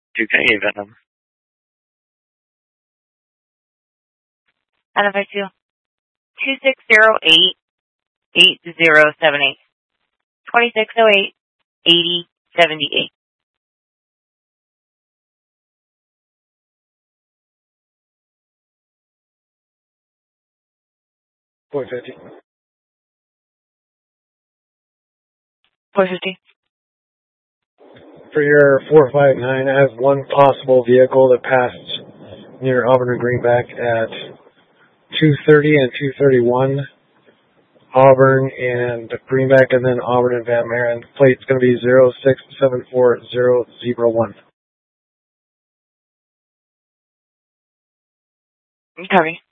Can I get that number? Identify you. 2608-8078. 2608-8078. 450. 450. For your 459, I have one possible vehicle that passed near Auburn and Greenback at 230 and 231. Auburn and Greenback, and then Auburn and Van Maren. Plate's going to be 0674001. Copy.